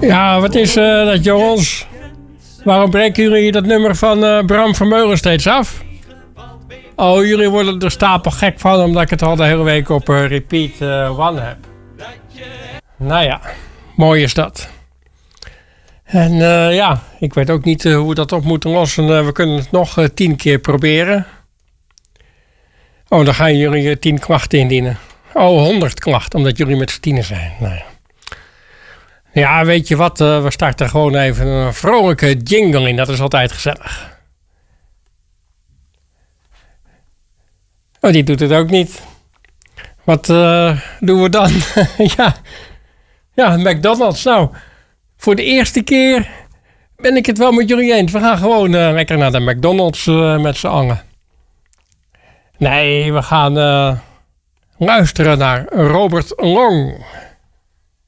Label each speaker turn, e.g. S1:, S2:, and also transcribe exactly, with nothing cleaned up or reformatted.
S1: Ja, wat is uh, dat, jongens? Waarom breken jullie dat nummer van uh, Bram Vermeulen steeds af? Oh, jullie worden er stapel gek van omdat ik het al de hele week op uh, repeat uh, one heb. Nou ja, mooi is dat. En uh, ja, ik weet ook niet uh, hoe we dat op moeten lossen. Uh, we kunnen het nog uh, tien keer proberen. Oh, dan gaan jullie uh, tien klachten indienen. Oh, honderd klachten, omdat jullie met z'n tienen zijn. Nou ja. Ja, weet je wat? Uh, we starten gewoon even een vrolijke jingle in. Dat is altijd gezellig. Oh, die doet het ook niet. Wat uh, doen we dan? ja. ja, McDonald's. Nou, voor de eerste keer ben ik het wel met jullie eens. We gaan gewoon uh, lekker naar de McDonald's uh, met z'n allen. Nee, we gaan uh, luisteren naar Robert Long.